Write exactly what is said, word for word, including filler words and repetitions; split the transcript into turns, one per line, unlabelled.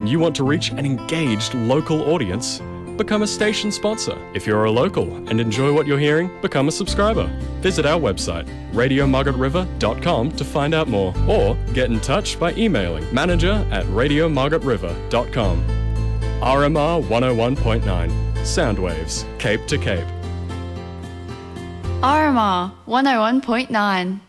and you want to reach an engaged local audience, become a station sponsor. If you're a local and enjoy what you're hearing, become a subscriber. Visit our website, radio margaret river dot com, to find out more, or get in touch by emailing manager at radio margaret river dot com. R M R one oh one point nine, Soundwaves, Cape to Cape.
R M R one oh one point nine.